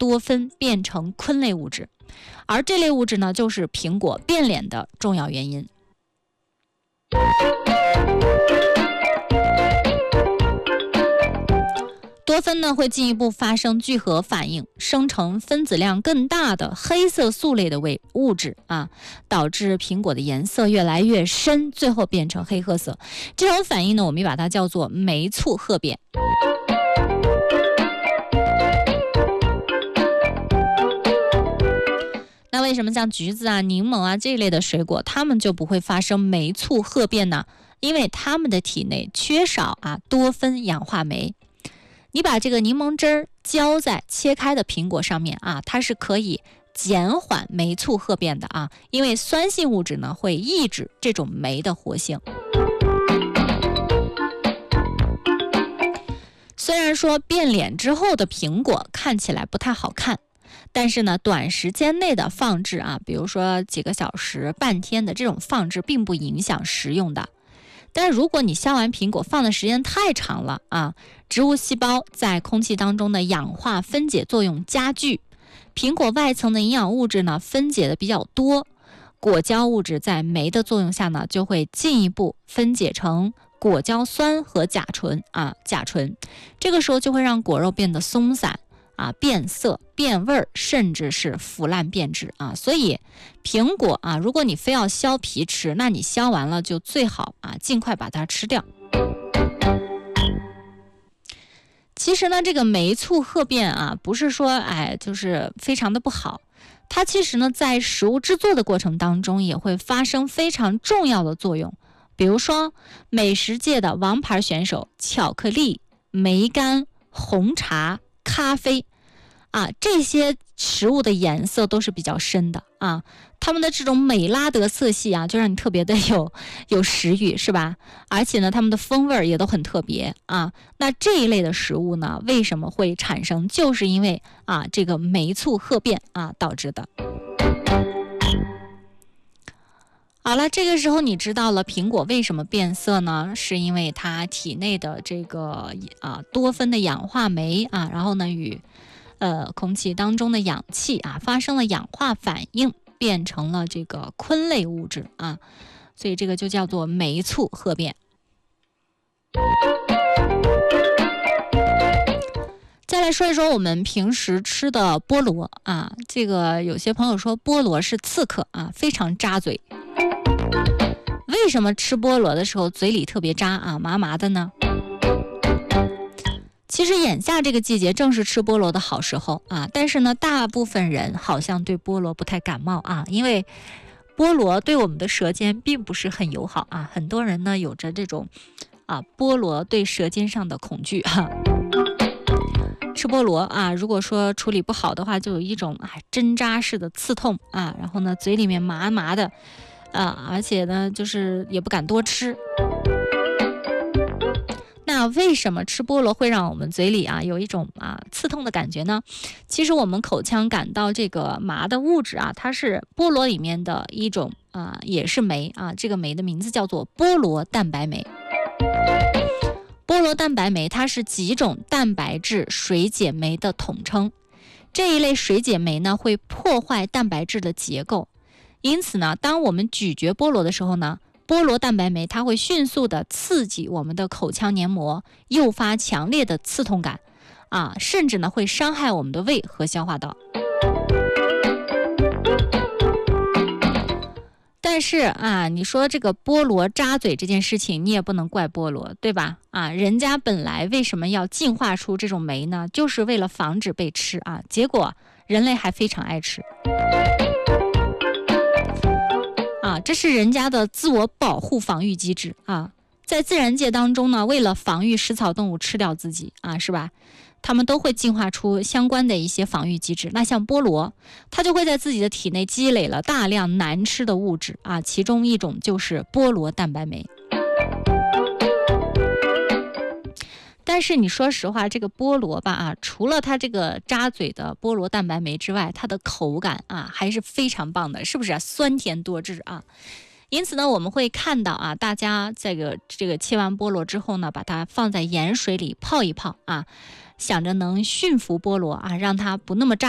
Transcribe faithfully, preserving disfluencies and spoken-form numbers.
多酚变成醌类物质，而这类物质呢，就是苹果变脸的重要原因。多酚呢会进一步发生聚合反应，生成分子量更大的黑色素类的物质啊，导致苹果的颜色越来越深，最后变成黑褐色。这种反应呢，我们把它叫做酶促褐变。那为什么像橘子啊、柠檬啊这一类的水果，它们就不会发生酶促褐变呢？因为它们的体内缺少啊多酚氧化酶。你把这个柠檬汁儿浇在切开的苹果上面啊，它是可以减缓酶促褐变的啊，因为酸性物质呢会抑制这种酶的活性。虽然说变脸之后的苹果看起来不太好看，但是呢，短时间内的放置啊，比如说几个小时、半天的这种放置，并不影响食用的。但是如果你削完苹果放的时间太长了啊，植物细胞在空气当中的氧化分解作用加剧，苹果外层的营养物质呢分解的比较多，果胶物质在酶的作用下呢，就会进一步分解成果胶酸和甲醇啊，甲醇，这个时候就会让果肉变得松散啊，变色、变味儿，甚至是腐烂变质啊。所以苹果啊，如果你非要削皮吃，那你削完了就最好啊，尽快把它吃掉。其实呢，这个酶促褐变啊，不是说哎就是非常的不好，它其实呢在食物制作的过程当中也会发生非常重要的作用。比如说美食界的王牌选手巧克力、梅干、红茶、咖啡啊，这些食物的颜色都是比较深的啊，它们的这种美拉德色系啊，就让你特别的有有食欲，是吧？而且呢，它们的风味也都很特别啊。那这一类的食物呢，为什么会产生？就是因为啊，这个酶促褐变啊导致的。好了，这个时候你知道了苹果为什么变色呢？是因为它体内的这个啊多酚的氧化酶啊，然后呢与呃空气当中的氧气啊发生了氧化反应，变成了这个醌类物质啊，所以这个就叫做酶促褐变。再来说一说我们平时吃的菠萝啊，这个有些朋友说菠萝是刺客啊，非常扎嘴。为什么吃菠萝的时候嘴里特别扎啊，麻麻的呢？其实眼下这个季节正是吃菠萝的好时候啊，但是呢，大部分人好像对菠萝不太感冒啊，因为菠萝对我们的舌尖并不是很友好啊，很多人呢有着这种啊菠萝对舌尖上的恐惧哈、啊。吃菠萝啊，如果说处理不好的话，就有一种啊针扎式的刺痛啊，然后呢嘴里面麻麻的啊，而且呢就是也不敢多吃。那为什么吃菠萝会让我们嘴里啊有一种啊刺痛的感觉呢？其实我们口腔感到这个麻的物质啊，它是菠萝里面的一种啊，也是酶啊，这个酶的名字叫做菠萝蛋白酶。菠萝蛋白酶它是几种蛋白质水解酶的统称，这一类水解酶呢会破坏蛋白质的结构，因此呢，当我们咀嚼菠萝的时候呢，菠萝蛋白酶它会迅速的刺激我们的口腔黏膜，诱发强烈的刺痛感啊，甚至呢会伤害我们的胃和消化道。但是啊，你说这个菠萝扎嘴这件事情，你也不能怪菠萝，对吧？啊，人家本来为什么要进化出这种酶呢？就是为了防止被吃啊，结果人类还非常爱吃。啊，这是人家的自我保护防御机制啊，在自然界当中呢，为了防御食草动物吃掉自己啊，是吧？他们都会进化出相关的一些防御机制。那像菠萝，它就会在自己的体内积累了大量难吃的物质啊，其中一种就是菠萝蛋白酶。但是你说实话，这个菠萝吧啊，除了它这个扎嘴的菠萝蛋白酶之外，它的口感啊还是非常棒的，是不是啊？酸甜多汁啊。因此呢，我们会看到啊，大家这个这个切完菠萝之后呢，把它放在盐水里泡一泡啊，想着能驯服菠萝啊，让它不那么扎